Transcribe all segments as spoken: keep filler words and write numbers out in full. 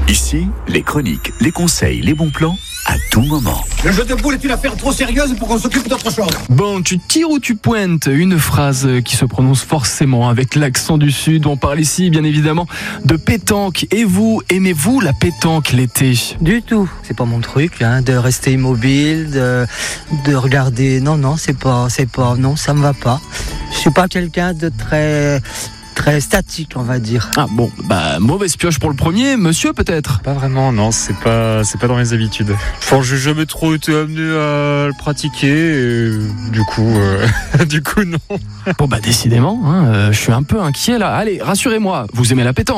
Ici, les chroniques, les conseils, les bons plans, à tout moment. Le jeu de boules est une affaire trop sérieuse pour qu'on s'occupe d'autre chose. Bon, tu tires ou tu pointes, une phrase qui se prononce forcément avec l'accent du Sud. On parle ici, bien évidemment, de pétanque. Et vous, aimez-vous la pétanque l'été ? Du tout. C'est pas mon truc, hein, de rester immobile, de, de regarder. Non, non, c'est pas, c'est pas, non, ça me va pas. Je suis pas quelqu'un de très... très statique, on va dire. Ah bon, bah mauvaise pioche pour le premier, monsieur peut-être ? Pas vraiment, non, c'est pas, c'est pas dans mes habitudes. Enfin, j'ai jamais trop été amené à le pratiquer, et du coup, euh, du coup non. Bon bah décidément, hein, euh, je suis un peu inquiet là. Allez, rassurez-moi, vous aimez la pétanque ?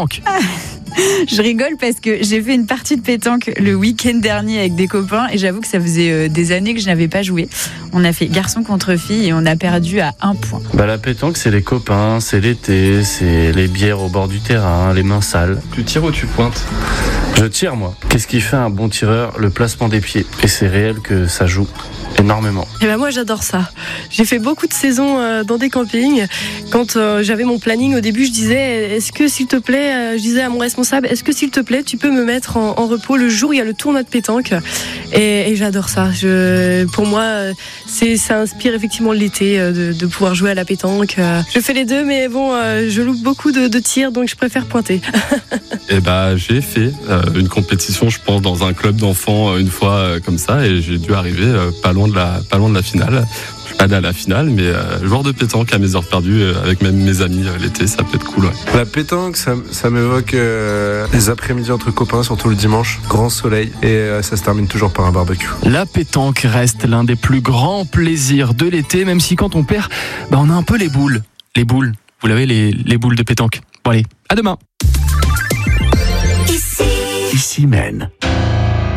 Je rigole parce que j'ai fait une partie de pétanque le week-end dernier avec des copains et j'avoue que ça faisait des années que je n'avais pas joué. On a fait garçon contre fille et on a perdu à un point. Bah la pétanque c'est les copains, c'est l'été, c'est les bières au bord du terrain, les mains sales. Tu tires ou tu pointes ? Je tire moi. Qu'est-ce qui fait un bon tireur ? Le placement des pieds. Et c'est réel que ça joue énormément. Et ben moi j'adore ça. J'ai fait beaucoup de saisons euh, dans des campings. Quand euh, j'avais mon planning au début, je disais est-ce que s'il te plaît, euh, je disais à mon responsable, est-ce que s'il te plaît, tu peux me mettre en, en repos le jour où il y a le tournoi de pétanque. Et, et j'adore ça. Je, pour moi, c'est ça inspire effectivement l'été euh, de, de pouvoir jouer à la pétanque. Euh, je fais les deux, mais bon, euh, je loupe beaucoup de, de tirs, donc je préfère pointer. Et bah j'ai fait euh, une compétition, je pense, dans un club d'enfants euh, une fois euh, comme ça, et j'ai dû arriver euh, pas loin de la, pas loin de la finale. Je suis pas allé à la finale, mais euh, joueur de pétanque à mes heures perdues euh, avec même mes amis euh, l'été, ça peut être cool. Ouais. La pétanque, ça, ça m'évoque euh, les après-midi entre copains, surtout le dimanche, grand soleil, et euh, ça se termine toujours par un barbecue. La pétanque reste l'un des plus grands plaisirs de l'été, même si quand on perd, bah on a un peu les boules. Les boules, vous l'avez, les, les boules de pétanque. Bon allez, à demain. Ici mène.